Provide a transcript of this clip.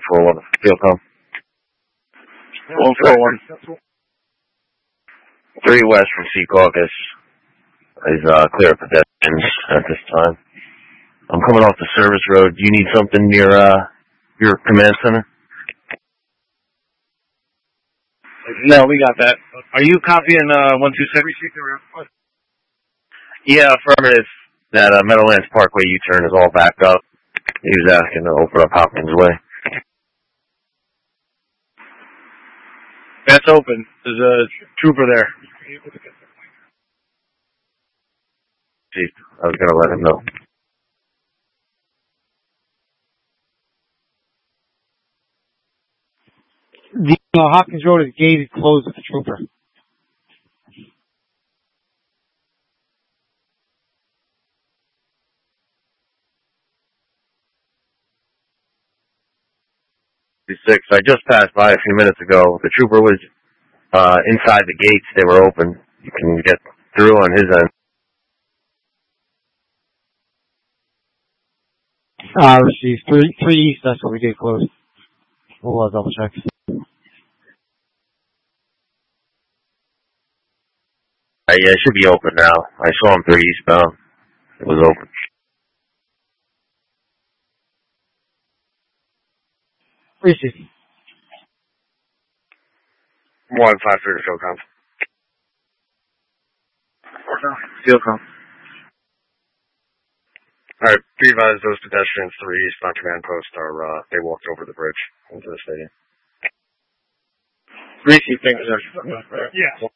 141. Field com. 141. 3 west from Sea Caucus is clear of pedestrians at this time. I'm coming off the service road. Do you need something near your command center? No, we got that. Are you copying 126? Yeah, affirmative. That Meadowlands Parkway U-turn is all backed up. He was asking to open up Hopkins Way. That's open. There's a trooper there. Chief, I was going to let him know. The Hopkins Road is gated closed with the trooper. I just passed by a few minutes ago. The trooper was inside the gates. They were open. You can get through on his end. Received. 3 east, that's what we did close. We'll double check. Yeah, it should be open now. I saw him 3 eastbound. It was open. Received. 153 Field com. Field com. Alright, be advised those pedestrians 3 east on command post are, they walked over the bridge into the stadium. Greasy things are. Yeah.